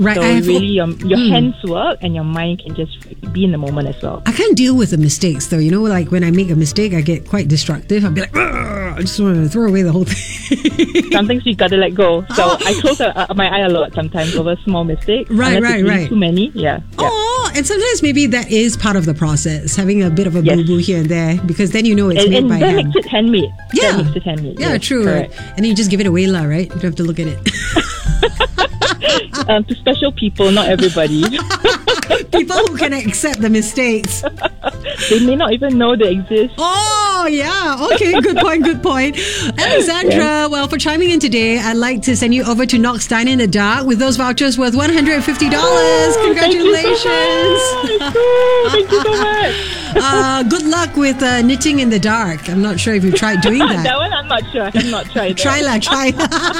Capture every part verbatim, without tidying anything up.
Right. So I have, really, your, your mm. hands work and your mind can just be in the moment as well. I can't deal with the mistakes though. You know, like when I make a mistake, I get quite destructive. I'll be like, I just want to throw away the whole thing. Some things you gotta let go. So oh. I close uh, my eye a lot sometimes over small mistakes. Right, Unless right, it's really right. Too many, yeah. yeah. Oh, and sometimes maybe that is part of the process, having a bit of a yes. boo-boo here and there, because then you know it's and, made and by that hand. makes it handmade. Yeah, that makes it handmade. Yeah, yes, true. Correct. And then you just give it away, lah, right? You don't have to look at it. um, to special people, not everybody. People who can accept the mistakes. They may not even know they exist. Oh, yeah. Okay, good point, good point. Alexandra, yeah. well, for chiming in today, I'd like to send you over to Knox Dine in the Dark with those vouchers worth one hundred fifty dollars. Oh, congratulations. Thank you so much. Thank you so much. uh, good luck with uh, knitting in the dark. I'm not sure if you've tried doing that. That one I'm not sure. I have not tried that. Try lah, try.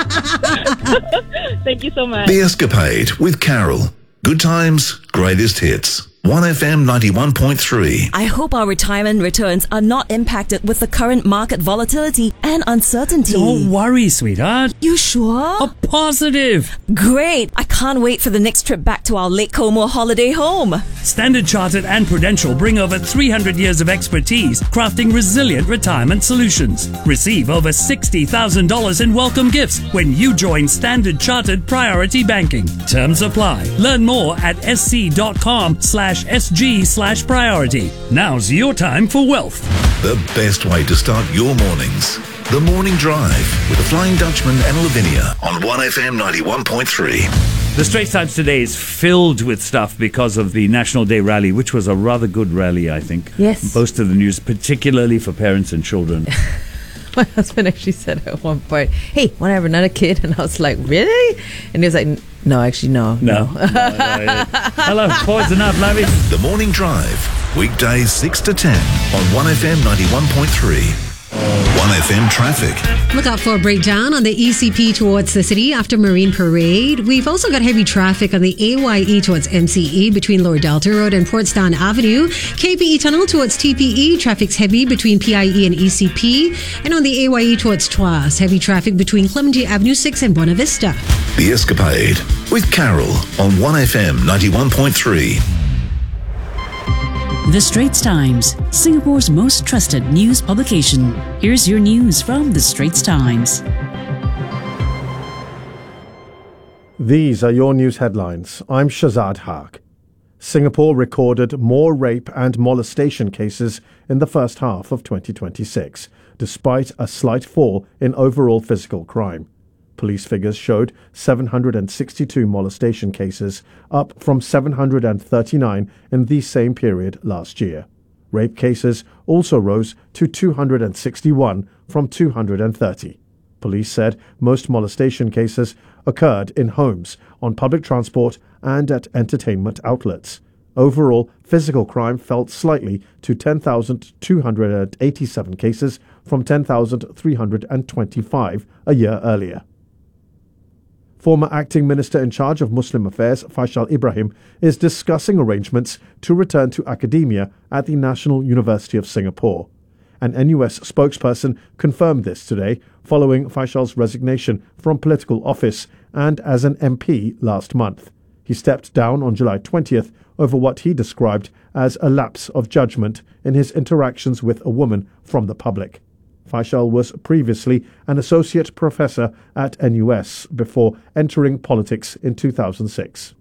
Thank you so much. The Escapade with Carol. Good times, greatest hits. one F M ninety-one point three. I hope our retirement returns are not impacted with the current market volatility and uncertainty. Don't worry, sweetheart. You sure? Oh, positive. Great. I can't wait for the next trip back to our Lake Como holiday home. Standard Chartered and Prudential bring over three hundred years of expertise crafting resilient retirement solutions. Receive over sixty thousand dollars in welcome gifts when you join Standard Chartered Priority Banking. Terms apply. Learn more at sc.com slash SG slash priority. Now's your time for wealth. The best way to start your mornings. The Morning Drive with the Flying Dutchman and Lavinia on one F M ninety-one point three. The Straits Times today is filled with stuff because of the National Day rally, which was a rather good rally, I think. Yes. Most of the news, particularly for parents and children. My husband actually said at one point, "Hey, want to have another kid?" And I was like, "Really?" And he was like, "No, actually, no, no." no, no yeah. Hello, poison up, Lavi. The Morning Drive, weekdays six to ten on one F M ninety-one point three. one F M traffic. Look out for a breakdown on the E C P towards the city after Marine Parade. We've also got heavy traffic on the A Y E towards M C E between Lower Delta Road and Portsdown Avenue. K P E Tunnel towards T P E, traffic's heavy between P I E and E C P. And on the A Y E towards Tuas, heavy traffic between Clementi Avenue six and Buena Vista. The Escapade with Carol on one F M ninety-one point three. The Straits Times, Singapore's most trusted news publication. Here's your news from The Straits Times. These are your news headlines. I'm Shazad Haq. Singapore recorded more rape and molestation cases in the first half of twenty twenty-six, despite a slight fall in overall physical crime. Police figures showed seven hundred sixty-two molestation cases, up from seven hundred thirty-nine in the same period last year. Rape cases also rose to two hundred sixty-one from two hundred thirty. Police said most molestation cases occurred in homes, on public transport and at entertainment outlets. Overall, physical crime fell slightly to ten thousand two hundred eighty-seven cases from ten thousand three hundred twenty-five a year earlier. Former acting minister in charge of Muslim affairs, Faisal Ibrahim, is discussing arrangements to return to academia at the National University of Singapore. An N U S spokesperson confirmed this today, following Faisal's resignation from political office and as an M P last month. He stepped down on July twentieth over what he described as a lapse of judgment in his interactions with a woman from the public. Faisal was previously an associate professor at N U S before entering politics in two thousand six.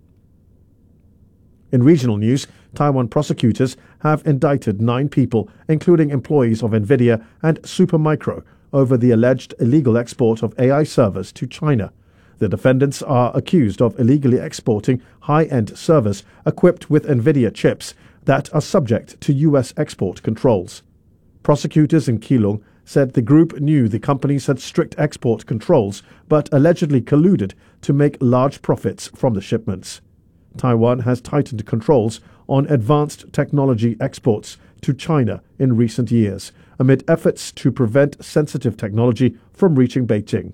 In regional news, Taiwan prosecutors have indicted nine people, including employees of Nvidia and Supermicro, over the alleged illegal export of A I servers to China. The defendants are accused of illegally exporting high-end servers equipped with Nvidia chips that are subject to U S export controls. Prosecutors in Keelung said the group knew the companies had strict export controls but allegedly colluded to make large profits from the shipments. Taiwan has tightened controls on advanced technology exports to China in recent years, amid efforts to prevent sensitive technology from reaching Beijing.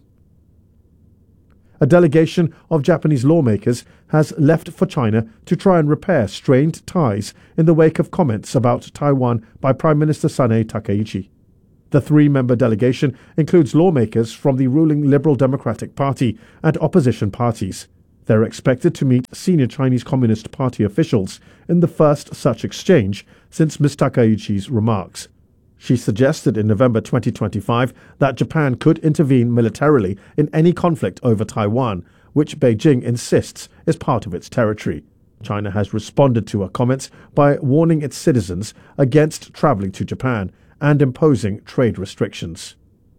A delegation of Japanese lawmakers has left for China to try and repair strained ties in the wake of comments about Taiwan by Prime Minister Sanae Takaichi. The three-member delegation includes lawmakers from the ruling Liberal Democratic Party and opposition parties. They're expected to meet senior Chinese Communist Party officials in the first such exchange since Miz Takaichi's remarks. She suggested in November twenty twenty-five that Japan could intervene militarily in any conflict over Taiwan, which Beijing insists is part of its territory. China has responded to her comments by warning its citizens against traveling to Japan and imposing trade restrictions.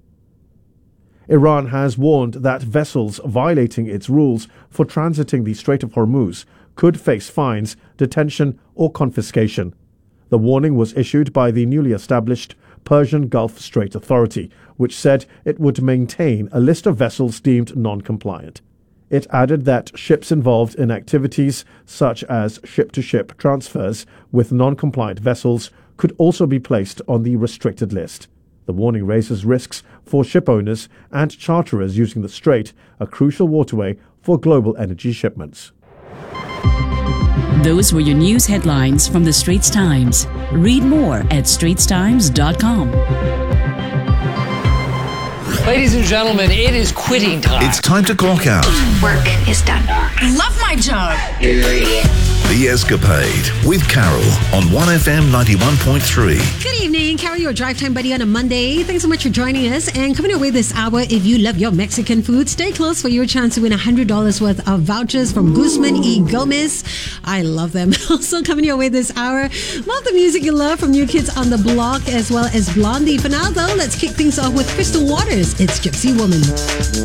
Iran has warned that vessels violating its rules for transiting the Strait of Hormuz could face fines, detention, or confiscation. The warning was issued by the newly established Persian Gulf Strait Authority, which said it would maintain a list of vessels deemed non-compliant. It added that ships involved in activities such as ship-to-ship transfers with non-compliant vessels could also be placed on the restricted list. The warning raises risks for ship owners and charterers using the strait, a crucial waterway for global energy shipments. Those were your news headlines from the Straits Times. Read more at straits times dot com. Ladies and gentlemen, it is quitting time. It's time to clock out. Work is done. I love my job. The Escapade with Carol on one F M ninety-one point three. Good evening, Carol, your drive time buddy on a Monday. Thanks so much for joining us. And coming your way this hour, if you love your Mexican food, stay close for your chance to win one hundred dollars worth of vouchers from Guzman y Gomez. I love them. Also coming your way this hour, love the music you love from New Kids on the Block as well as Blondie. For now, though, let's kick things off with Crystal Waters. It's Gypsy Woman.